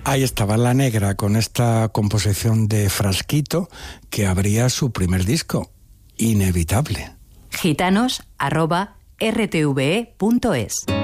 Ahí estaba La Negra con esta composición de Frasquito que abría su primer disco, Inevitable. gitanos@rtve.es